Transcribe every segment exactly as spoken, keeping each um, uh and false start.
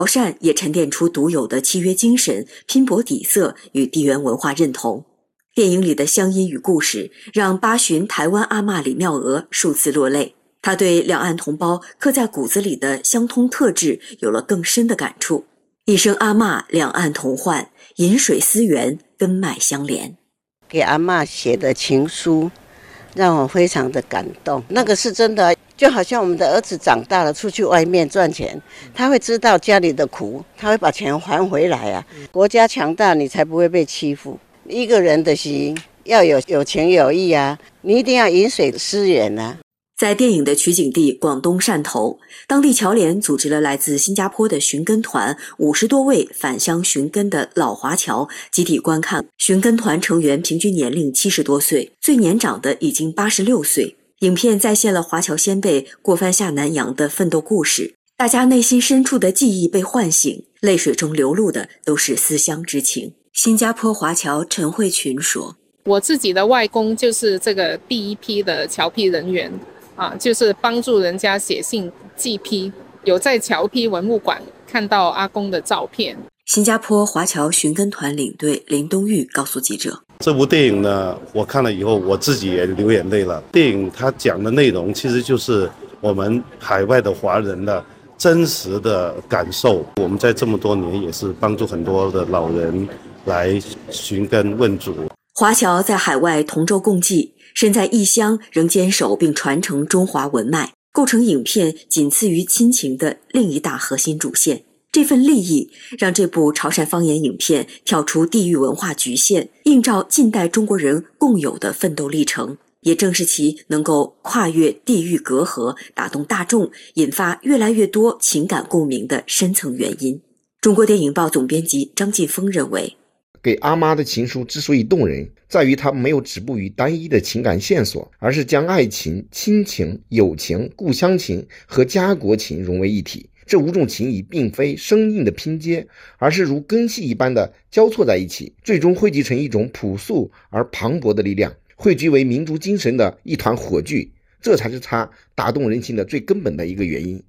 潮汕也沉淀出独有的契约精神、拼搏底色与地缘文化认同。电影里的乡音与故事，让八旬台湾阿嬷李妙娥数次落泪。她对两岸同胞刻在骨子里的相通特质有了更深的感触。一声阿嬷，两岸同患，饮水思源，根脉相连。 给阿嬷写的情书，让我非常的感动。那个是真的，就好像我们的儿子长大了，出去外面赚钱，他会知道家里的苦，他会把钱还回来啊。国家强大，你才不会被欺负。一个人的心要有有情有义啊，你一定要饮水思源啊。 在电影的取景地广东汕头，当地侨联组织了来自新加坡的寻根团五十多位返乡寻根的老华侨集体观看。寻根团成员平均年龄七十多岁，最年长的已经八十六岁。影片再现了华侨先辈过番下南洋的奋斗故事，大家内心深处的记忆被唤醒，泪水中流露的都是思乡之情。新加坡华侨陈慧群说：“ 我自己的外公就是这个第一批的侨批人员。”啊，就是帮助人家写信寄批，有在侨批文物馆看到阿公的照片。 新加坡华侨寻根团领队林东玉告诉记者：“ 这部电影呢，我看了以后，我自己也流眼泪了。电影它讲的内容其实就是我们海外的华人的真实的感受。我们在这么多年也是帮助很多的老人来寻根问祖。” 华侨在海外同舟共济，身在异乡仍坚守并传承中华文脉，构成影片仅次于亲情的另一大核心主线。这份利益让这部潮汕方言影片跳出地域文化局限，映照近代中国人共有的奋斗历程，也正是其能够跨越地域隔阂，打动大众，引发越来越多情感共鸣的深层原因。中国电影报总编辑张劲峰认为， 给阿妈的情书之所以动人，在于它没有止步于单一的情感线索，而是将爱情、亲情、友情、故乡情和家国情融为一体。这五种情谊并非生硬的拼接，而是如根系一般的交错在一起，最终汇集成一种朴素而磅礴的力量，汇聚为民族精神的一团火炬。这才是它打动人心的最根本的一个原因。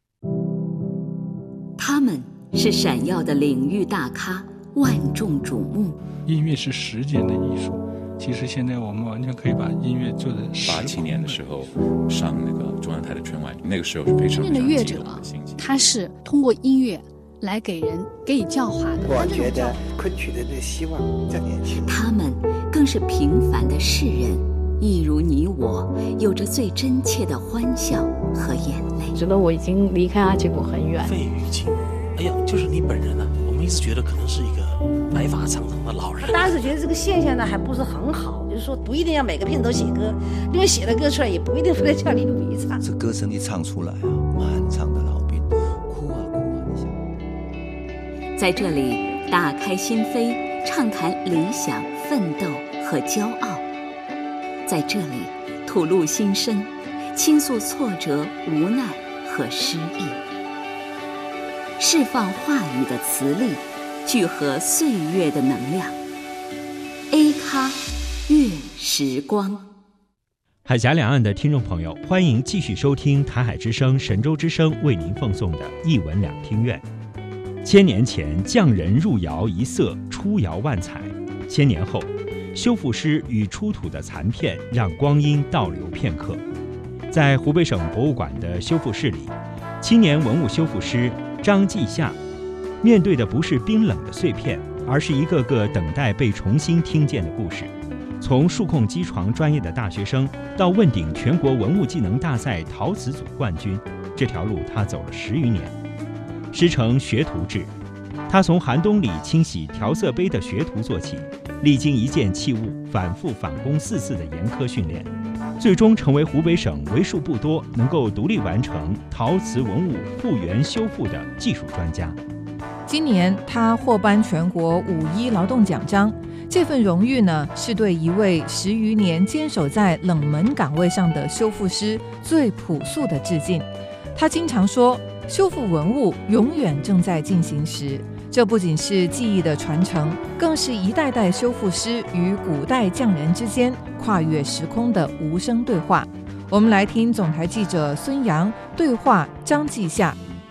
他们是闪耀的领域大咖，万众瞩目。 音乐是时间的艺术，其实现在我们完全可以把音乐做的。 八七年的时候上那个中央台的圈外，那个时候是非常真正的乐者，他是通过音乐来给人给予教化的。 我觉得昆曲的那希望在年轻。 他们更是平凡的世人，一如你我，有着最真切的欢笑和眼泪。 觉得我已经离开阿吉谷很远。 费玉清，哎呀，就是你本人啊！我们一直觉得可能是一个白发苍苍的老人。 当时觉得这个现象呢还不是很好，就是说不一定要每个片都写歌，因为写的歌出来也不一定非得叫李鲁一唱。 这歌声一唱出来啊，漫长的老兵哭啊哭啊！你想， 在这里打开心扉，畅谈理想、奋斗和骄傲。在这里吐露心声，倾诉挫折、无奈和失意，释放话语的磁力，聚合岁月的能量。A 咖月时光。 海峡两岸的听众朋友，欢迎继续收听台海之声、神州之声为您奉送的一文两厅院。千年前匠人入窑一色，出窑万彩；千年后修复师与出土的残片让光阴倒流片刻。在湖北省博物馆的修复室里，青年文物修复师张继夏面对的不是冰冷的碎片，而是一个个等待被重新听见的故事。从数控机床专业的大学生到问鼎全国文物技能大赛陶瓷组冠军，这条路他走了十余年。师承学徒制，他从寒冬里清洗调色杯的学徒做起，历经一件器物反复返工四次的严苛训练，最终成为湖北省为数不多能够独立完成陶瓷文物复原修复的技术专家。 今年他获颁全国五一劳动奖章，这份荣誉呢，是对一位十余年坚守在冷门岗位上的修复师最朴素的致敬。他经常说，修复文物永远正在进行时，这不仅是技艺的传承，更是一代代修复师与古代匠人之间跨越时空的无声对话。我们来听总台记者孙阳对话张继夏。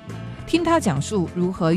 听他讲述如何